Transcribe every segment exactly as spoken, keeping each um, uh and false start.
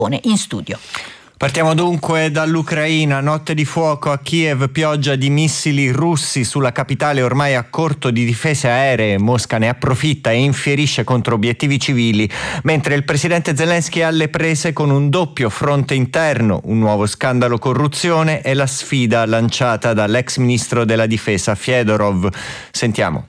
in studio. Partiamo dunque dall'Ucraina, notte di fuoco a Kiev, pioggia di missili russi sulla capitale ormai a corto di difese aeree. Mosca ne approfitta e infierisce contro obiettivi civili, mentre il presidente Zelensky è alle prese con un doppio fronte interno, un nuovo scandalo corruzione e la sfida lanciata dall'ex ministro della difesa Fedorov. Sentiamo.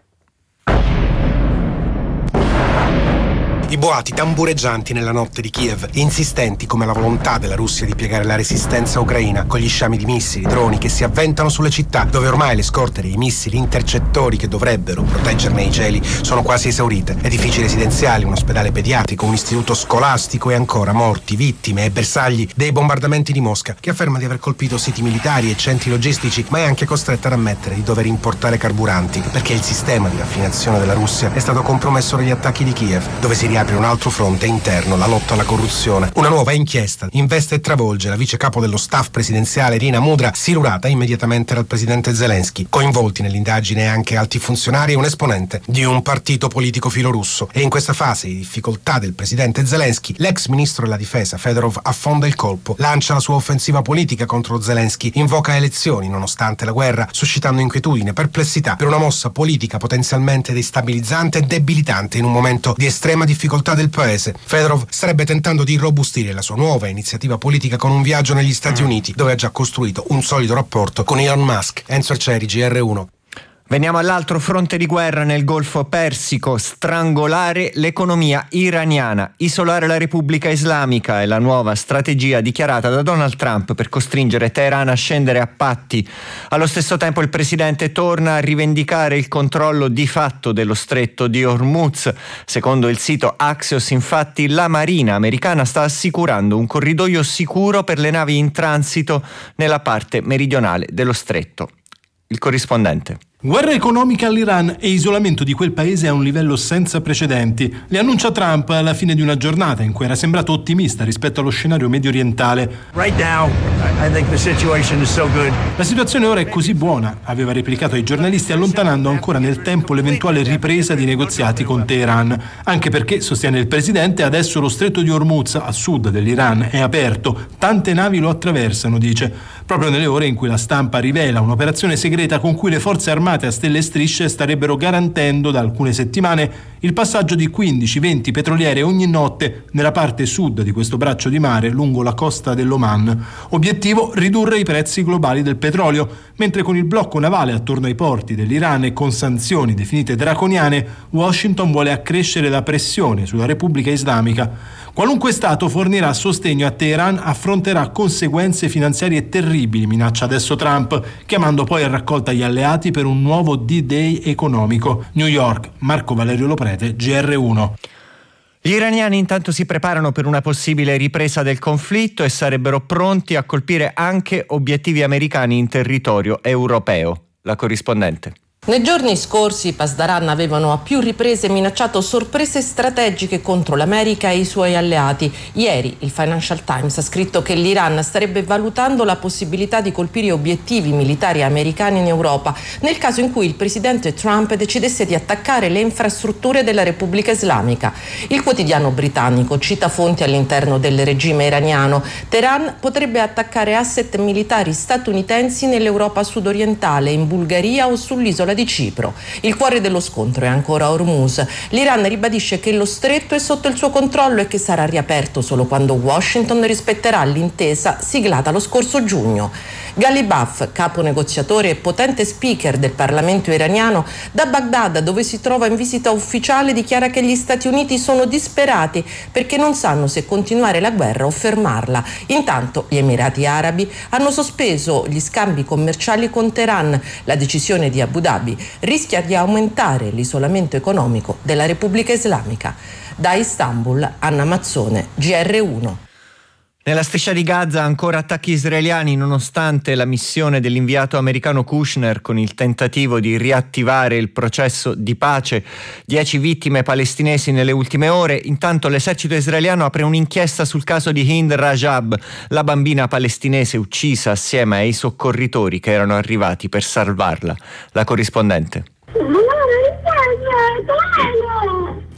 I boati tambureggianti nella notte di Kiev, insistenti come la volontà della Russia di piegare la resistenza ucraina, con gli sciami di missili, droni che si avventano sulle città, dove ormai le scorte dei missili intercettori che dovrebbero proteggerne i cieli sono quasi esaurite. Edifici residenziali, un ospedale pediatrico, un istituto scolastico e ancora morti, vittime e bersagli dei bombardamenti di Mosca, che afferma di aver colpito siti militari e centri logistici, ma è anche costretta ad ammettere di dover importare carburanti, perché il sistema di raffinazione della Russia è stato compromesso dagli attacchi di Kiev, dove si riapre un altro fronte interno, la lotta alla corruzione. Una nuova inchiesta investe e travolge la vice capo dello staff presidenziale Irina Mudra, silurata immediatamente dal presidente Zelensky. Coinvolti nell'indagine anche alti funzionari e un esponente di un partito politico filorusso. E in questa fase di difficoltà del presidente Zelensky, l'ex ministro della difesa Fedorov affonda il colpo, lancia la sua offensiva politica contro Zelensky, invoca elezioni nonostante la guerra, suscitando inquietudine, perplessità per una mossa politica potenzialmente destabilizzante e debilitante in un momento di estrema difficoltà del paese. Fedorov starebbe tentando di irrobustire la sua nuova iniziativa politica con un viaggio negli Stati Uniti, dove ha già costruito un solido rapporto con Elon Musk. Enzo Arcieri, G R uno. Veniamo all'altro fronte di guerra nel Golfo Persico, strangolare l'economia iraniana, isolare la Repubblica Islamica è la nuova strategia dichiarata da Donald Trump per costringere Teheran a scendere a patti. Allo stesso tempo il presidente torna a rivendicare il controllo di fatto dello stretto di Hormuz. Secondo il sito Axios, infatti, la Marina americana sta assicurando un corridoio sicuro per le navi in transito nella parte meridionale dello stretto. Il corrispondente. Guerra economica all'Iran e isolamento di quel paese a un livello senza precedenti. Le annuncia Trump alla fine di una giornata in cui era sembrato ottimista rispetto allo scenario medio orientale. Right now, I think the situation is so good. La situazione ora è così buona, aveva replicato ai giornalisti, allontanando ancora nel tempo l'eventuale ripresa di negoziati con Teheran. Anche perché, sostiene il presidente, adesso lo stretto di Hormuz, a sud dell'Iran, è aperto. Tante navi lo attraversano, dice, proprio nelle ore in cui la stampa rivela un'operazione segreta con cui le forze armate a stelle e strisce starebbero garantendo da alcune settimane il passaggio di quindici venti petroliere ogni notte nella parte sud di questo braccio di mare lungo la costa dell'Oman. Obiettivo: ridurre i prezzi globali del petrolio, mentre con il blocco navale attorno ai porti dell'Iran e con sanzioni definite draconiane, Washington vuole accrescere la pressione sulla Repubblica Islamica. Qualunque Stato fornirà sostegno a Teheran affronterà conseguenze finanziarie terribili, minaccia adesso Trump, chiamando poi a raccolta gli alleati per un nuovo D-Day economico. New York, Marco Valerio Loprete, G R uno. Gli iraniani intanto si preparano per una possibile ripresa del conflitto e sarebbero pronti a colpire anche obiettivi americani in territorio europeo. La corrispondente. Nei giorni scorsi i Pasdaran avevano a più riprese minacciato sorprese strategiche contro l'America e i suoi alleati. Ieri il Financial Times ha scritto che l'Iran starebbe valutando la possibilità di colpire obiettivi militari americani in Europa nel caso in cui il presidente Trump decidesse di attaccare le infrastrutture della Repubblica Islamica. Il quotidiano britannico cita fonti all'interno del regime iraniano. Teheran potrebbe attaccare asset militari statunitensi nell'Europa sudorientale, in Bulgaria o sull'isola di Cipro. Il cuore dello scontro è ancora Hormuz. L'Iran ribadisce che lo stretto è sotto il suo controllo e che sarà riaperto solo quando Washington rispetterà l'intesa siglata lo scorso giugno. Ghalibaf, capo negoziatore e potente speaker del Parlamento iraniano, da Baghdad, dove si trova in visita ufficiale, dichiara che gli Stati Uniti sono disperati perché non sanno se continuare la guerra o fermarla. Intanto gli Emirati Arabi hanno sospeso gli scambi commerciali con Teheran. La decisione di Abu Dhabi rischia di aumentare l'isolamento economico della Repubblica Islamica. Da Istanbul, Anna Mazzone, G R uno. Nella striscia di Gaza ancora attacchi israeliani nonostante la missione dell'inviato americano Kushner con il tentativo di riattivare il processo di pace. Dieci vittime palestinesi nelle ultime ore. Intanto l'esercito israeliano apre un'inchiesta sul caso di Hind Rajab, la bambina palestinese uccisa assieme ai soccorritori che erano arrivati per salvarla. La corrispondente.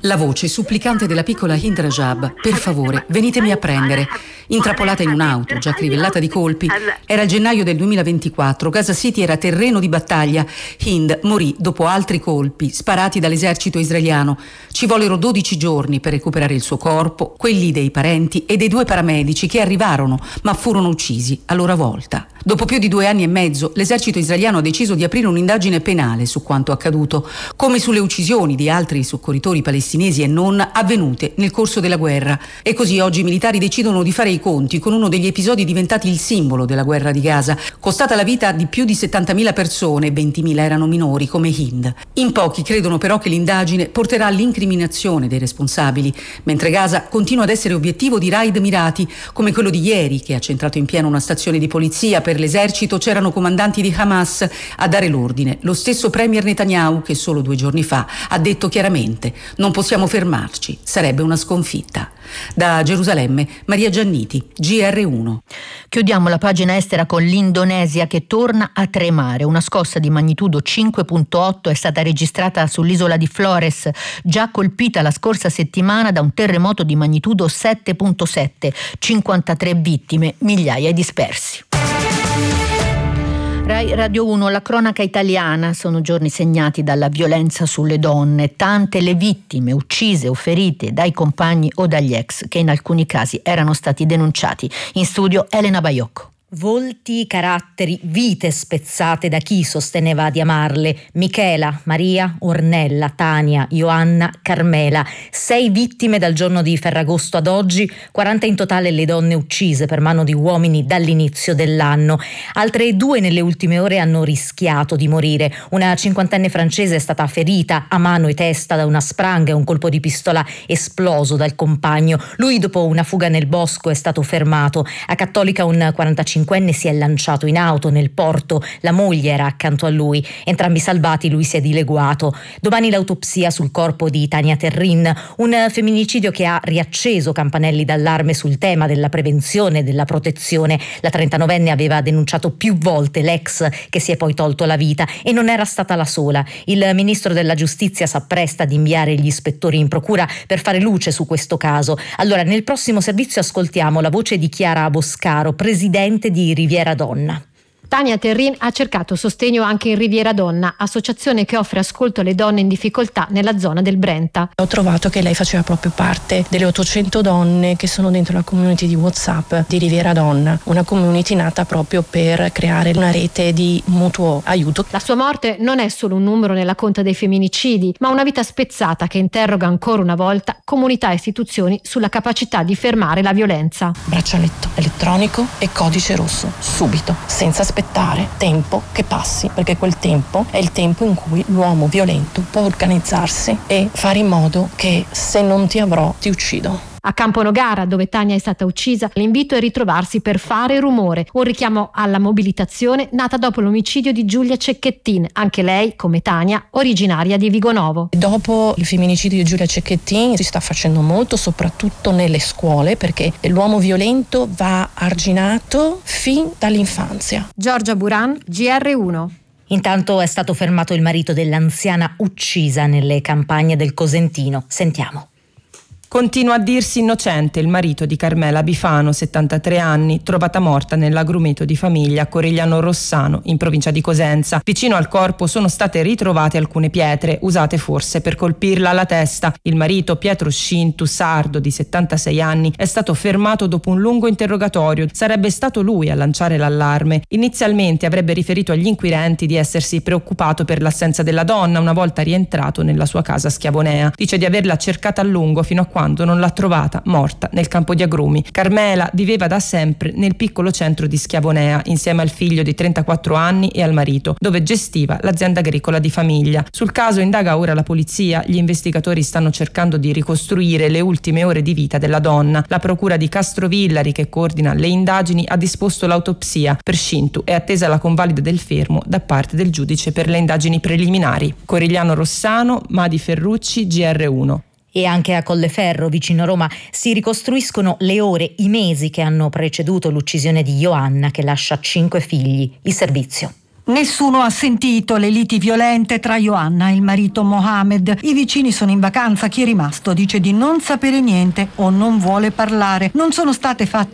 La voce supplicante della piccola Hind Rajab: per favore, venitemi a prendere. Intrappolata in un'auto, già crivellata di colpi, era il gennaio del duemilaventiquattro, Gaza City era terreno di battaglia. Hind morì dopo altri colpi sparati dall'esercito israeliano. Ci vollero dodici giorni per recuperare il suo corpo, quelli dei parenti e dei due paramedici che arrivarono, ma furono uccisi a loro volta. Dopo più di due anni e mezzo, l'esercito israeliano ha deciso di aprire un'indagine penale su quanto accaduto, come sulle uccisioni di altri soccorritori palestinesi e non avvenute nel corso della guerra. E così oggi i militari decidono di fare i conti con uno degli episodi diventati il simbolo della guerra di Gaza, costata la vita di più di settantamila persone, ventimila erano minori come Hind. In pochi credono però che l'indagine porterà all'incriminazione dei responsabili, mentre Gaza continua ad essere obiettivo di raid mirati, come quello di ieri, che ha centrato in pieno una stazione di polizia. Per l'esercito c'erano comandanti di Hamas a dare l'ordine. Lo stesso premier Netanyahu, che solo due giorni fa ha detto chiaramente: non possiamo fermarci, sarebbe una sconfitta. Da Gerusalemme, Maria Gianniti, G R uno. Chiudiamo la pagina estera con l'Indonesia che torna a tremare. Una scossa di magnitudo cinque virgola otto è stata registrata sull'isola di Flores, già colpita la scorsa settimana da un terremoto di magnitudo sette virgola sette, cinquantatré vittime, migliaia di dispersi. Rai Radio uno, la cronaca italiana. Sono giorni segnati dalla violenza sulle donne, tante le vittime uccise o ferite dai compagni o dagli ex che in alcuni casi erano stati denunciati. In studio Elena Baiocco. Volti, caratteri, vite spezzate da chi sosteneva di amarle. Michela, Maria, Ornella, Tania, Ioanna, Carmela. Sei vittime dal giorno di Ferragosto ad oggi, quaranta in totale le donne uccise per mano di uomini dall'inizio dell'anno. Altre due nelle ultime ore hanno rischiato di morire. Una cinquantenne francese è stata ferita a mano e testa da una spranga e un colpo di pistola esploso dal compagno. Lui, dopo una fuga nel bosco, è stato fermato. A Cattolica un quarantacinquenne si è lanciato in auto nel porto, la moglie era accanto a lui, entrambi salvati, lui si è dileguato. Domani l'autopsia sul corpo di Tania Terrin, un femminicidio che ha riacceso campanelli d'allarme sul tema della prevenzione e della protezione. La trentanovenne aveva denunciato più volte l'ex che si è poi tolto la vita e non era stata la sola. Il ministro della giustizia s'appresta ad inviare gli ispettori in procura per fare luce su questo caso. Allora, nel prossimo servizio ascoltiamo la voce di Chiara Boscaro, presidente di Riviera Donna. Tania Terrin ha cercato sostegno anche in Riviera Donna, associazione che offre ascolto alle donne in difficoltà nella zona del Brenta. Ho trovato che lei faceva proprio parte delle ottocento donne che sono dentro la community di WhatsApp di Riviera Donna, una community nata proprio per creare una rete di mutuo aiuto. La sua morte non è solo un numero nella conta dei femminicidi, ma una vita spezzata che interroga ancora una volta comunità e istituzioni sulla capacità di fermare la violenza. Braccialetto elettronico e codice rosso, subito, senza aspettare tempo che passi, perché quel tempo è il tempo in cui l'uomo violento può organizzarsi e fare in modo che se non ti avrò ti uccido. A Camponogara, dove Tania è stata uccisa, l'invito è ritrovarsi per fare rumore, un richiamo alla mobilitazione nata dopo l'omicidio di Giulia Cecchettin, anche lei, come Tania, originaria di Vigonovo. Dopo il femminicidio di Giulia Cecchettin si sta facendo molto, soprattutto nelle scuole, perché l'uomo violento va arginato fin dall'infanzia. Giorgia Buran, G R uno. Intanto è stato fermato il marito dell'anziana uccisa nelle campagne del Cosentino. Sentiamo. Continua a dirsi innocente il marito di Carmela Bifano, settantatré anni, trovata morta nell'agrumeto di famiglia a Corigliano Rossano, in provincia di Cosenza. Vicino al corpo sono state ritrovate alcune pietre, usate forse per colpirla alla testa. Il marito, Pietro Scintu, sardo di settantasei anni, è stato fermato dopo un lungo interrogatorio. Sarebbe stato lui a lanciare l'allarme. Inizialmente avrebbe riferito agli inquirenti di essersi preoccupato per l'assenza della donna una volta rientrato nella sua casa a Schiavonea. Dice di averla cercata a lungo fino a quando non l'ha trovata morta nel campo di agrumi. Carmela viveva da sempre nel piccolo centro di Schiavonea insieme al figlio di trentaquattro anni e al marito, dove gestiva l'azienda agricola di famiglia. Sul caso indaga ora la polizia. Gli investigatori stanno cercando di ricostruire le ultime ore di vita della donna. La procura di Castrovillari, che coordina le indagini, ha disposto l'autopsia. Per Scintu è attesa la convalida del fermo da parte del giudice per le indagini preliminari. Corigliano Rossano, Madi Ferrucci, G R uno. E anche a Colleferro, vicino Roma, si ricostruiscono le ore, i mesi che hanno preceduto l'uccisione di Ioanna, che lascia cinque figli. Il servizio. Nessuno ha sentito le liti violente tra Ioanna e il marito Mohamed. I vicini sono in vacanza, chi è rimasto dice di non sapere niente o non vuole parlare. Non sono state fatte